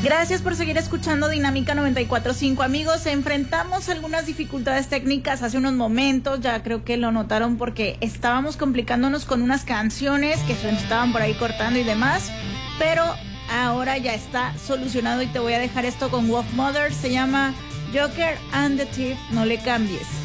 Gracias por seguir escuchando Dinámica 94.5. Amigos, enfrentamos algunas dificultades técnicas hace unos momentos, ya creo que lo notaron porque estábamos complicándonos con unas canciones que se nos estaban por ahí cortando y demás, pero ahora ya está solucionado y te voy a dejar esto con Wolf Mother, se llama Joker and the Thief, no le cambies.